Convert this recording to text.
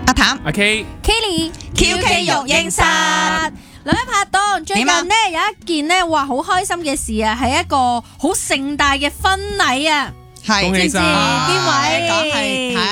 阿譚、 阿 Kelly、QK 育嬰室。 兩位拍檔最近呢有一件呢，哇好開心嘅事啊，係一個好盛大嘅婚禮啊！ 係， 恭喜晒知唔知邊位？ 講係